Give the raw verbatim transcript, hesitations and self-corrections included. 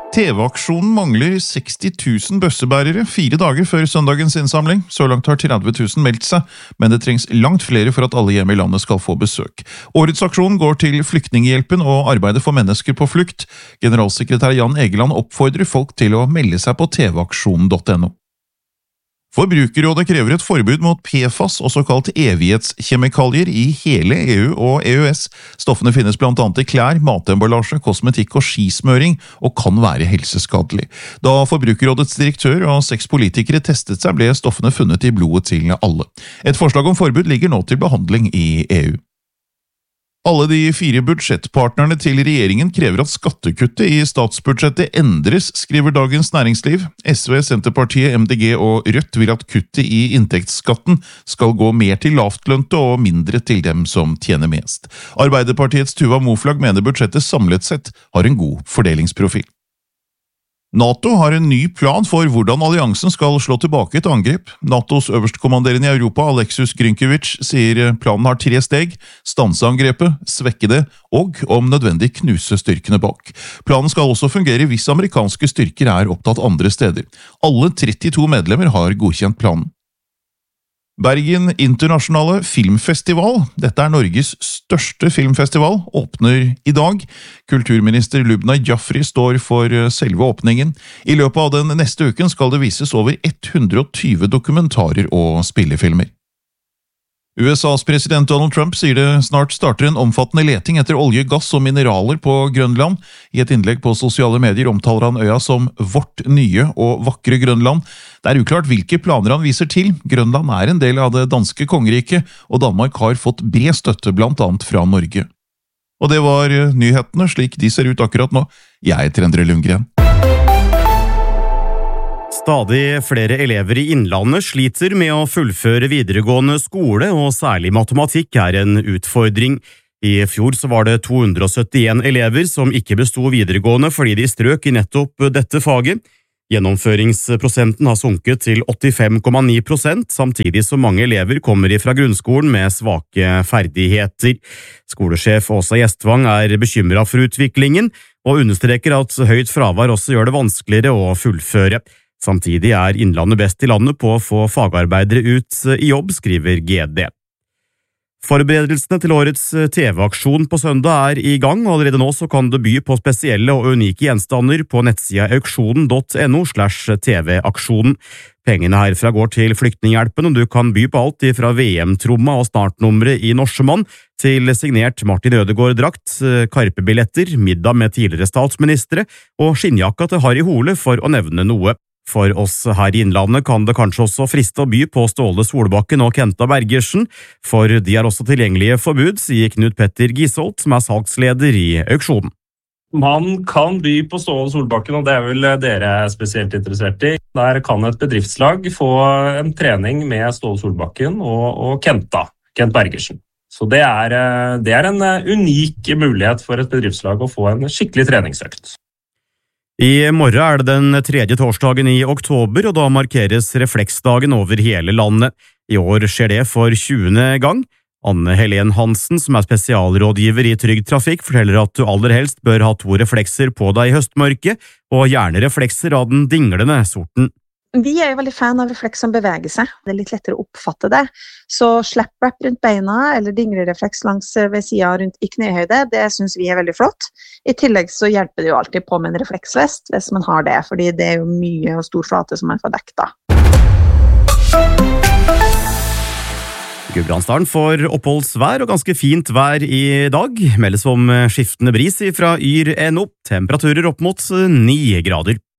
T V-aksjonen mangler seksti tusen bøssebærere fire dager før søndagens innsamling. Så langt har tretti tusen meldt seg, men det trengs langt flere for at alle hjem i landet skal få besøk. Årets aksjon går til Flyktninghjelpen og arbeidet for mennesker på flukt. Generalsekretær Jan Egeland oppfordrer folk til å melde seg på tvaksjonen punktum no. Forbrukerrådet krever et forbud mot P F A S og såkalt evighetskjemikalier i hele E U og E U S. Stoffene finnes blant annet i klær, matemballasje, kosmetikk og skismøring, og kan være helseskadelig. Da Forbrukerrådets direktør og seks politikere testet seg, ble stoffene funnet i blodet til alle. Et forslag om forbud ligger nå til behandling i E U. Alle de fire budsjettpartnerne til regjeringen krever at skattekuttet i statsbudsjettet endres, skriver Dagens Næringsliv. S V, Senterpartiet, M D G og Rødt vil at kuttet i inntektsskatten skal gå mer til lavtlønte og mindre til dem som tjener mest. Arbeiderpartiets Tuva Moflag mener budsjettet samlet sett har en god fordelingsprofil. NATO har en ny plan for hvordan alliansen skal slå tilbake et angrep. NATOs øverstkommanderende i Europa, Alexus Grynkevich, sier planen har tre steg: stanse angrepet, svekke det og om nødvendig knuse styrkene bak. Planen skal også fungere hvis amerikanske styrker er opptatt andre steder. Alle trettito medlemmer har godkjent planen. Bergen Internasjonale Filmfestival, dette er Norges største filmfestival, åpner i dag. Kulturminister Lubna Jafri står for selve åpningen. I løpet av den neste uken skal det vises over hundre og tjue dokumentarer og spillefilmer. U S A's president Donald Trump sier det snart starter en omfattende leting etter olje, gass og mineraler på Grønland. I et innlegg på sosiale medier omtaler han øya som vårt nye og vakre Grønland. Det er uklart hvilke planer han viser til. Grønland er en del av det danske kongeriket, og Danmark har fått bred støtte blant annet fra Norge. Og det var nyhetene slik de ser ut akkurat nå. Jeg heter Endre Lundgren. Stadig flere elever i Innlandet sliter med å fullføre videregående skole, og særlig matematikk er en utfordring. I fjor så var det to hundre og syttien elever som ikke besto videregående fordi de strøk i nettopp dette faget. Gjennomføringsprosenten har sunket til åttifem komma ni prosent, samtidig som mange elever kommer fra grunnskolen med svake ferdigheter. Skolesjef Åsa Gjestvang er bekymret for utviklingen, og understreker at høyt fravær også gjør det vanskeligere å fullføre. Samtidig er Innlandet best i landet på å få fagarbeidere ut i jobb, skriver G D. Forberedelsene til årets T V-aksjon på søndag er i gang, og allerede nå så kan du by på spesielle og unike gjenstander på nettsida auksjonen punktum no slash tv-aksjonen. Pengene herfra går til Flyktninghjelpen, og du kan by på alt fra V M-tromma og startnummeret i Norsemann til signert Martin Ødegaard-drakt, karpebilletter, middag med tidligere statsministre og skinnjakka til Harry Hole, for å nevne noe. For oss her i Innlandet kan det kanskje også friste å by på Ståle Solbakken og Kenta Bergersen, for de er også tilgjengelige for bud, sier Knut Petter Gisholt, som er salgsleder i auksjonen. Man kan by på Ståle Solbakken, og det er vel dere spesielt interessert i. Der kan et bedriftslag få en trening med Ståle Solbakken og, og Kenta, Kent Bergersen. Så det er, det er en unik mulighet for et bedriftslag å få en skikkelig treningsøkt. I morgen er det den tredje torsdagen i oktober, og da markeres refleksdagen over hele landet. I år skjer det for tjuende gang. Anne Helen Hansen, som er spesialrådgiver i Trygg Trafikk, forteller at du aller helst bør ha to reflekser på deg i høstmørket, og gjerne reflekser av den dinglende sorten. Vi er jo veldig fan av refleks som beveger seg. Det er litt lettere å oppfatte det. Så slapp-wrap rundt beina, eller dinglerefleks langs ved siden rundt i knehøyde, det synes vi er veldig flott. I tillegg så hjelper det jo alltid på med en refleksvest, hvis man har det, fordi det er jo mye og stor flate som man får dekket da. Gudbrandsdalen får oppholdsvær og ganske fint vær i dag. Meldes om skiftende bris fra yr punktum no. Temperaturer opp mot ni grader.